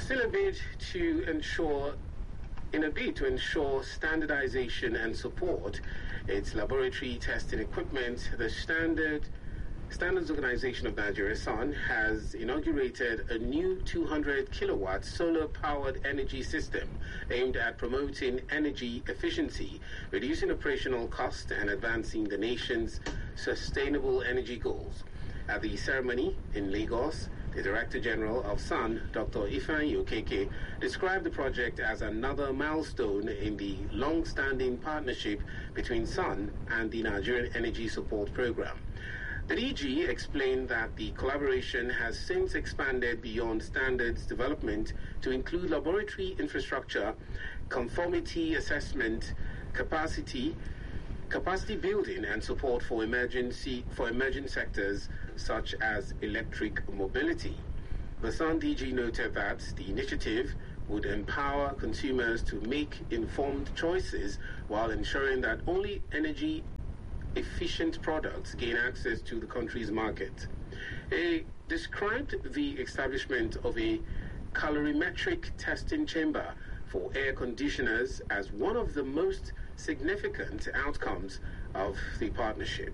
Still a bid to ensure standardization and support its laboratory testing equipment, the Standards Organization of Nigeria, SON, has inaugurated a new 200 kilowatt solar-powered energy system aimed at promoting energy efficiency, reducing operational costs, and advancing the nation's sustainable energy goals. At the ceremony in Lagos, the Director General of SON, Dr. Ifeanyi Okeke, described the project as another milestone in the long-standing partnership between SON and the Nigerian Energy Support Program. The DG explained that the collaboration has since expanded beyond standards development to include laboratory infrastructure, conformity assessment, capacity building, and support for emerging sectors such as electric mobility. The SON DG noted that the initiative would empower consumers to make informed choices while ensuring that only energy efficient products gain access to the country's market. He described the establishment of a calorimetric testing chamber for air conditioners as one of the most significant outcomes of the partnership.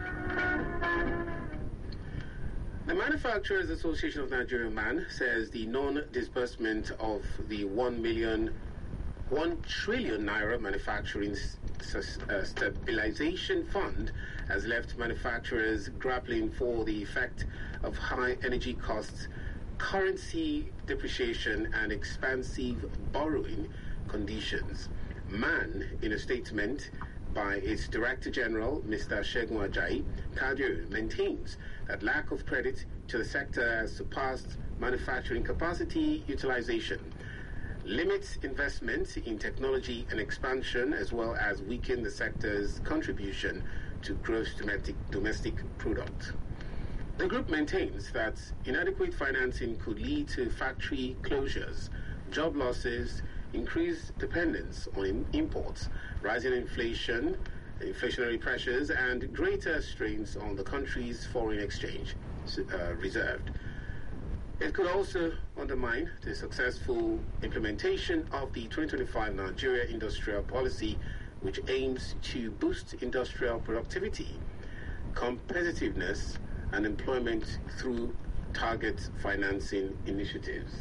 The Manufacturers Association of Nigeria, MAN, says the non-disbursement of the 1 trillion naira manufacturing stabilization fund has left manufacturers grappling for the effect of high energy costs, currency depreciation, and expansive borrowing conditions. MAN, in a statement by its Director General, Mr. Segun Ajayi Kadir, maintains that lack of credit to the sector has surpassed manufacturing capacity utilization, limits investment in technology and expansion, as well as weaken the sector's contribution to gross domestic product. The group maintains that inadequate financing could lead to factory closures, job losses, increased dependence on imports, rising inflation, inflationary pressures, and greater strains on the country's foreign exchange reserve. It could also undermine the successful implementation of the 2025 Nigeria Industrial Policy, which aims to boost industrial productivity, competitiveness, and employment through target financing initiatives.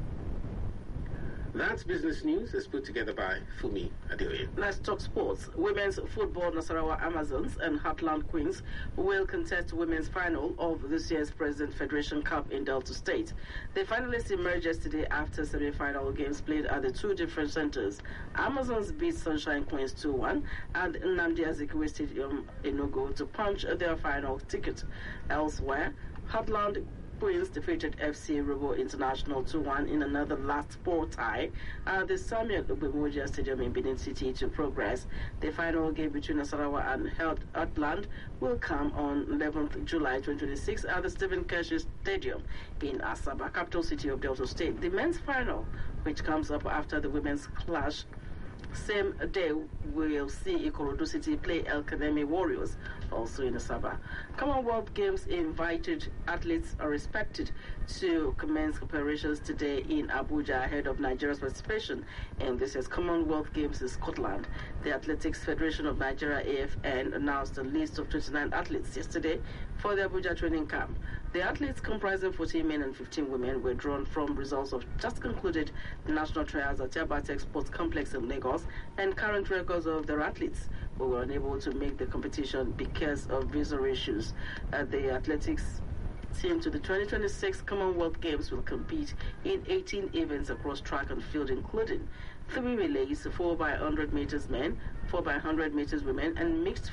That's business news as put together by Fumi Adeoye. Let's talk sports. Women's football Nasarawa Amazons and Heartland Queens will contest women's final of this year's President Federation Cup in Delta State. The finalists emerged yesterday after semi-final games played at the two different centers. Amazons beat Sunshine Queens 2-1 and Nnamdi Azikiwe Stadium Enugu to punch their final ticket. Elsewhere, Heartland Queens defeated FC Robo International 2-1 in another last four tie at the Samuel Ogbemoja Stadium in Benin City to progress. The final game between Nasarawa and Heartland will come on 11th July 2026 at the Stephen Keshi Stadium in Asaba, capital city of Delta State. The men's final, which comes up after the women's clash, same day we'll see Ikorodu City play El Kanemi Warriors, also in Asaba. Commonwealth Games invited athletes are expected to commence preparations today in Abuja ahead of Nigeria's participation in this year's Commonwealth Games in Scotland. The Athletics Federation of Nigeria, AFN, announced a list of 29 athletes yesterday for the Abuja training camp. The athletes, comprising 14 men and 15 women, were drawn from results of just concluded national trials at Yabatek Sports Complex in Lagos and current records of their athletes who were unable to make the competition because of visa issues. The athletics team to the 2026 Commonwealth Games will compete in 18 events across track and field, including 3 relays, 4x100 meters men, 4x100 meters women, and mixed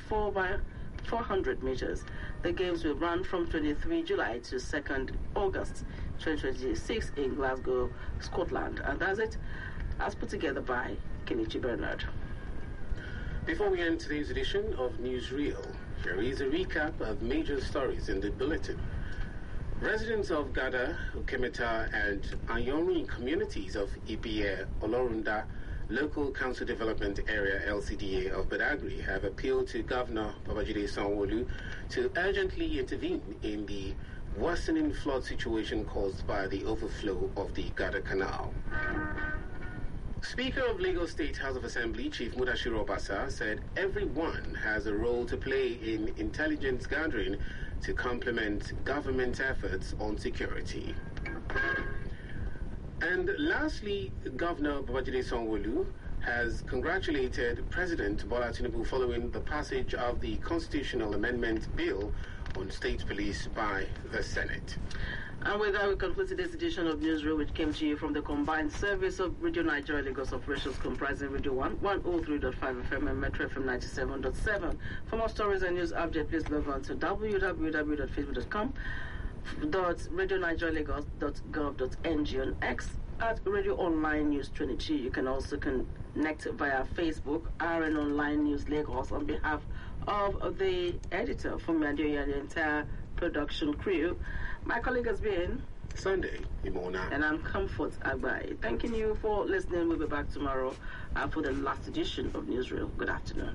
4x400 meters. The games will run from 23 July to 2nd August 2026 in Glasgow, Scotland. And that's it, as put together by Kenichi Bernard. Before we end today's edition of Newsreel, here is a recap of major stories in the bulletin. Residents of Gada, Ukemeta, and Ayori communities of Ibiye, Olorunda, Local Council Development Area LCDA of Badagry have appealed to Governor Babajide Sanwo-Olu to urgently intervene in the worsening flood situation caused by the overflow of the Gada Canal. Speaker of Lagos State House of Assembly, Chief Mudashiru Obasa, said everyone has a role to play in intelligence gathering to complement government efforts on security. And lastly, Governor Babajide Sanwo-Olu has congratulated President Bola Tinubu following the passage of the Constitutional Amendment Bill on state police by the Senate. And with that, we conclude today's edition of Newsreel, which came to you from the combined service of Radio Nigeria Lagos operations comprising Radio 1, 103.5 FM and Metro FM 97.7. For more stories and news updates, please log on to www.facebook.com/radionigerialagos.gov.ng on X at Radio Online News 22. You can also connect via Facebook, RN Online News Lagos, on behalf of the editor, Funmi Adeoye, and the entire production crew. My colleague has been Sunday Imona, and I'm Comfort Agbai. Thanking you for listening. We'll be back tomorrow for the last edition of Newsreel. Good afternoon.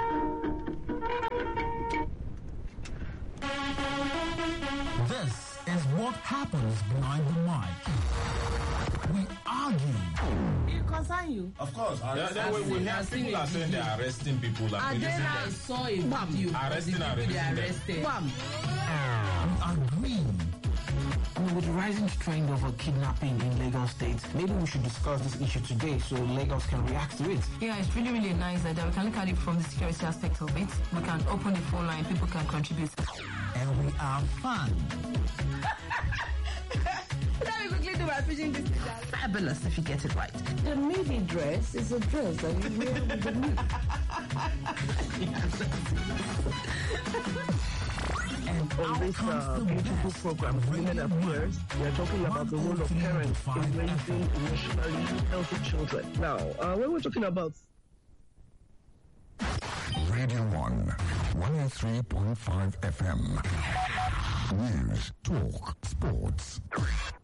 This is what happens behind the mic. We argue. It concerns you. Of course. We have people are saying they're arresting people. And then I saw a video. Arresting. We agree. With the rising trend of kidnapping in Lagos State, maybe we should discuss this issue today so Lagos can react to it. Yeah, it's really, really nice that we can look at it from the security aspect of it. We can open the phone line, people can contribute. And we are fun. Let me quickly do my fishing this. Fabulous if you get it right. The midi dress is a dress that you wear with the meat. And on this beautiful program, Women Affairs, we are talking about the role of parents in raising emotionally healthy children. Now, when we're talking about Radio 1, 103.5 FM. News, talk, sports.